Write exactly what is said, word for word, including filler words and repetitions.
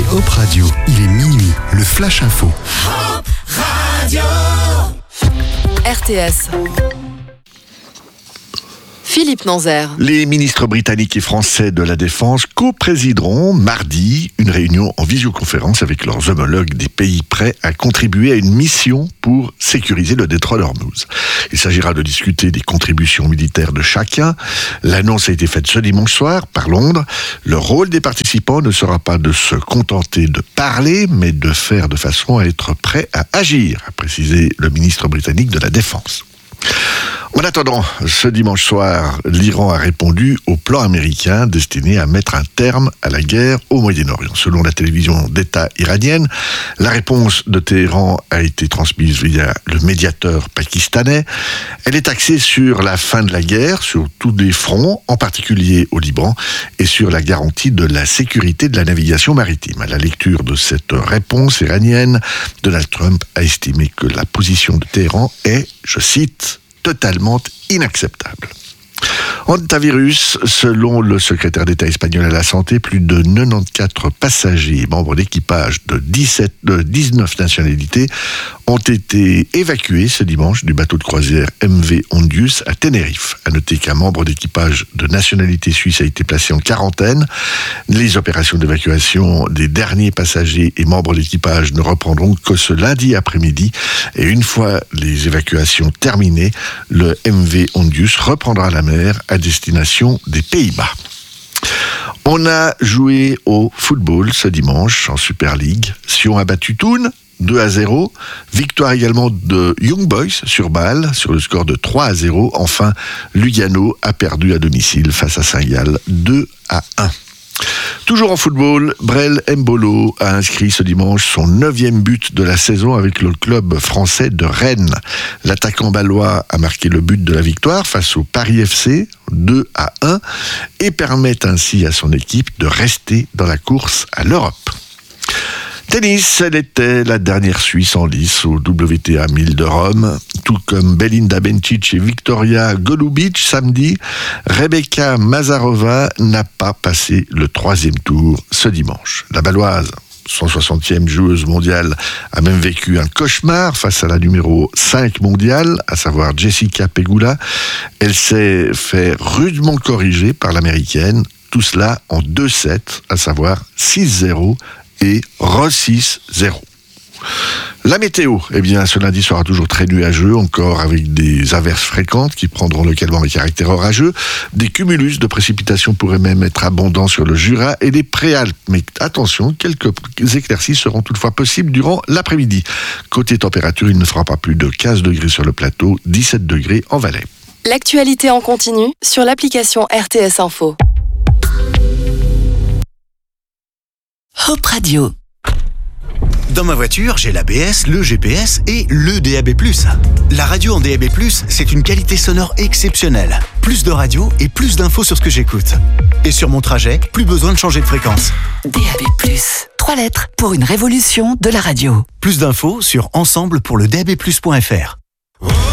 Hop Radio, il est minuit, le Flash Info. Hop Radio R T S. Philippe Nanzer. Les ministres britanniques et français de la Défense co-présideront mardi une réunion en visioconférence avec leurs homologues des pays prêts à contribuer à une mission pour sécuriser le détroit d'Ormuz. Il s'agira de discuter des contributions militaires de chacun. L'annonce a été faite ce dimanche soir par Londres. Le rôle des participants ne sera pas de se contenter de parler, mais de faire de façon à être prêt à agir, a précisé le ministre britannique de la Défense. En attendant, ce dimanche soir, l'Iran a répondu au plan américain destiné à mettre un terme à la guerre au Moyen-Orient. Selon la télévision d'État iranienne, la réponse de Téhéran a été transmise via le médiateur pakistanais. Elle est axée sur la fin de la guerre, sur tous les fronts, en particulier au Liban, et sur la garantie de la sécurité de la navigation maritime. À la lecture de cette réponse iranienne, Donald Trump a estimé que la position de Téhéran est, je cite, totalement inacceptable. Hantavirus, selon le secrétaire d'État espagnol à la santé, plus de quatre-vingt-quatorze passagers et membres d'équipage de, dix-sept, de dix-neuf nationalités ont été évacués ce dimanche du bateau de croisière M V Ondius à Tenerife. À noter qu'un membre d'équipage de nationalité suisse a été placé en quarantaine. Les opérations d'évacuation des derniers passagers et membres d'équipage ne reprendront que ce lundi après-midi. Et une fois les évacuations terminées, le M V Ondius reprendra la mer à destination des Pays-Bas. On a joué au football ce dimanche en Super League. Sion a battu Thun deux à zéro. Victoire également de Young Boys sur Bâle sur le score de trois à zéro. Enfin, Lugano a perdu à domicile face à Saint-Gall deux à un. Toujours en football, Brel Mbolo a inscrit ce dimanche son neuvième but de la saison avec le club français de Rennes. L'attaquant bâlois a marqué le but de la victoire face au Paris F C, deux à un, et permet ainsi à son équipe de rester dans la course à l'Europe. Tennis, elle était la dernière Suisse en lice au W T A mille de Rome. Tout comme Belinda Bencic et Victoria Golubic samedi, Rebecca Mazarova n'a pas passé le troisième tour ce dimanche. La Bâloise, cent soixantième joueuse mondiale, a même vécu un cauchemar face à la numéro cinq mondiale, à savoir Jessica Pegula. Elle s'est fait rudement corriger par l'américaine, tout cela en deux sets, à savoir six zéro et re six zéro. La météo, eh bien, ce lundi sera toujours très nuageux, encore avec des averses fréquentes qui prendront localement un caractère orageux. Des cumulus de précipitations pourraient même être abondants sur le Jura et les Préalpes. Mais attention, quelques éclaircies seront toutefois possibles durant l'après-midi. Côté température, il ne fera pas plus de quinze degrés sur le plateau, dix-sept degrés en Valais. L'actualité en continu sur l'application R T S Info. Hop Radio. Dans ma voiture, j'ai l'A B S, le G P S et le D A B plus. La radio en D A B plus, c'est une qualité sonore exceptionnelle. Plus de radio et plus d'infos sur ce que j'écoute. Et sur mon trajet, plus besoin de changer de fréquence. D A B plus, trois lettres pour une révolution de la radio. Plus d'infos sur ensemble pour le D A B plus point F R.